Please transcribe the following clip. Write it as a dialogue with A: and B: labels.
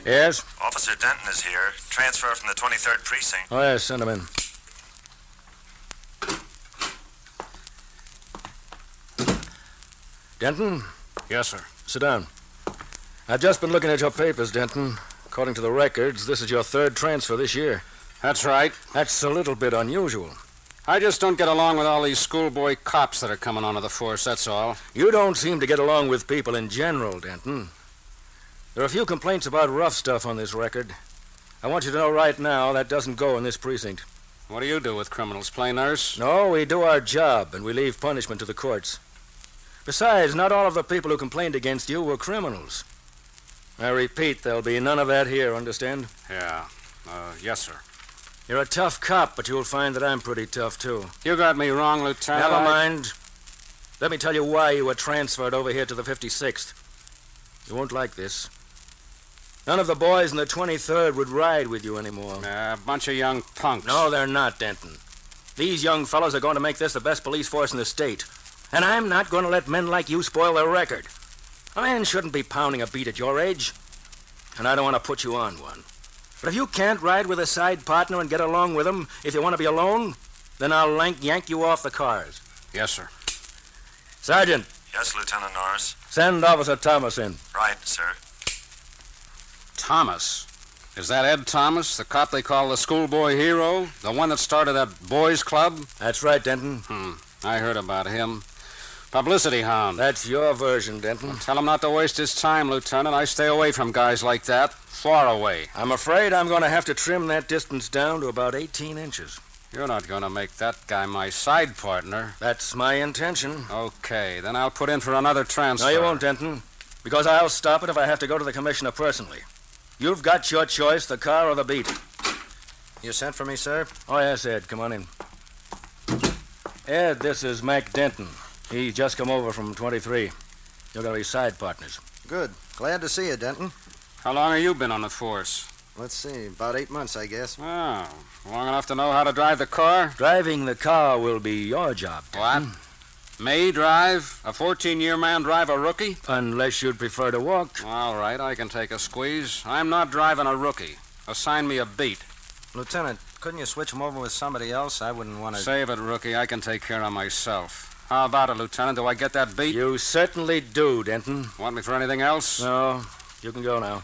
A: Yes?
B: Officer Denton is here. Transfer from the 23rd Precinct.
A: Oh, yes, send him in. Denton?
C: Yes, sir.
A: Sit down. I've just been looking at your papers, Denton. According to the records, this is your third transfer this year.
C: That's right.
A: That's a little bit unusual.
C: I just don't get along with all these schoolboy cops that are coming onto the force, that's all.
A: You don't seem to get along with people in general, Denton. There are a few complaints about rough stuff on this record. I want you to know right now that doesn't go in this precinct.
C: What do you do with criminals, play nurse?
A: No, we do our job, and we leave punishment to the courts. Besides, not all of the people who complained against you were criminals. I repeat, there'll be none of that here, understand?
C: Yeah. Yes, sir.
A: You're a tough cop, but you'll find that I'm pretty tough, too.
C: You got me wrong, Lieutenant.
A: Never mind. Let me tell you why you were transferred over here to the 56th. You won't like this. None of the boys in the 23rd would ride with you anymore.
C: A bunch of young punks.
A: No, they're not, Denton. These young fellows are going to make this the best police force in the state. And I'm not going to let men like you spoil their record. A man shouldn't be pounding a beat at your age. And I don't want to put you on one. But if you can't ride with a side partner and get along with him, if you want to be alone, then I'll yank you off the cars.
C: Yes, sir.
A: Sergeant.
B: Yes, Lieutenant Norris.
A: Send Officer Thomas in.
B: Right, sir.
C: Thomas. Is that Ed Thomas, the cop they call the schoolboy hero? The one that started that boys' club?
A: That's right, Denton.
C: I heard about him. Publicity hound.
A: That's your version, Denton.
C: Tell him not to waste his time, Lieutenant. I stay away from guys like that. Far away.
A: I'm afraid I'm going to have to trim that distance down to about 18 inches.
C: You're not going to make that guy my side partner.
A: That's my intention.
C: Okay, then I'll put in for another transfer.
A: No, you won't, Denton. Because I'll stop it if I have to go to the commissioner personally. You've got your choice, the car or the beat.
D: You sent for me, sir?
A: Oh, yes, Ed. Come on in. Ed, this is Mac Denton. He's just come over from 23. You're going to be side partners.
D: Good. Glad to see you, Denton.
C: How long have you been on the force?
D: Let's see, about 8 months, I guess.
C: Oh, long enough to know how to drive the car?
A: Driving the car will be your job, Denton.
C: What? Me drive? A 14-year man drive a rookie?
A: Unless you'd prefer to walk.
C: All right, I can take a squeeze. I'm not driving a rookie. Assign me a beat.
D: Lieutenant, couldn't you switch him over with somebody else? I wouldn't want to...
C: Save it, rookie. I can take care of myself. How about it, Lieutenant? Do I get that beat?
A: You certainly do, Denton.
C: Want me for anything else?
A: No, you can go now.